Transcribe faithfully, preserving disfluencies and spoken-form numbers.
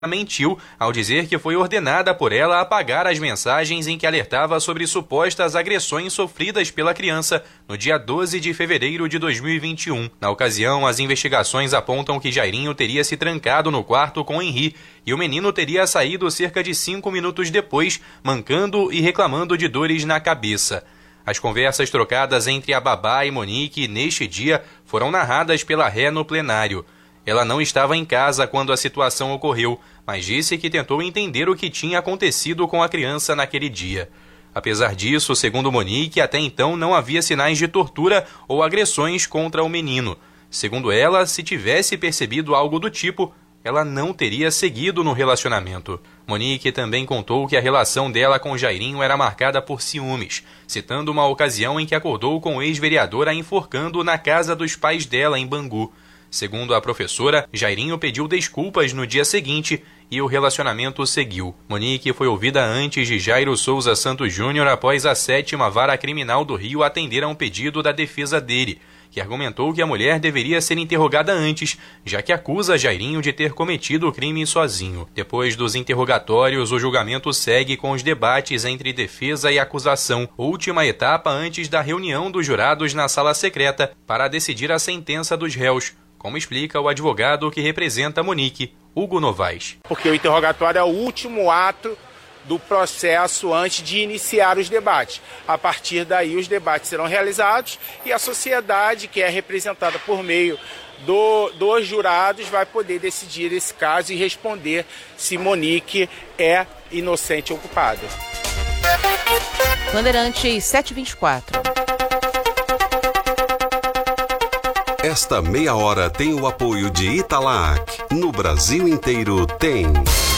mentiu ao dizer que foi ordenada por ela apagar as mensagens em que alertava sobre supostas agressões sofridas pela criança no dia doze de fevereiro de dois mil e vinte e um. Na ocasião, as investigações apontam que Jairinho teria se trancado no quarto com Henri e o menino teria saído cerca de cinco minutos depois, mancando e reclamando de dores na cabeça. As conversas trocadas entre a babá e Monique neste dia foram narradas pela ré no plenário. Ela não estava em casa quando a situação ocorreu, mas disse que tentou entender o que tinha acontecido com a criança naquele dia. Apesar disso, segundo Monique, até então não havia sinais de tortura ou agressões contra o menino. Segundo ela, se tivesse percebido algo do tipo, ela não teria seguido no relacionamento. Monique também contou que a relação dela com Jairinho era marcada por ciúmes, citando uma ocasião em que acordou com o ex-vereador a enforcando na casa dos pais dela em Bangu. Segundo a professora, Jairinho pediu desculpas no dia seguinte e o relacionamento seguiu. Monique foi ouvida antes de Jairo Souza Santos Júnior após a sétima Vara Criminal do Rio atender a um pedido da defesa dele, que argumentou que a mulher deveria ser interrogada antes, já que acusa Jairinho de ter cometido o crime sozinho. Depois dos interrogatórios, o julgamento segue com os debates entre defesa e acusação, última etapa antes da reunião dos jurados na sala secreta para decidir a sentença dos réus, como explica o advogado que representa Monique, Hugo Novaes. Porque o interrogatório é o último ato do processo antes de iniciar os debates. A partir daí, os debates serão realizados e a sociedade, que é representada por meio do, dos jurados, vai poder decidir esse caso e responder se Monique é inocente ou culpada. Bandeirantes sete e vinte e quatro. Esta meia hora tem o apoio de Italac. No Brasil inteiro tem.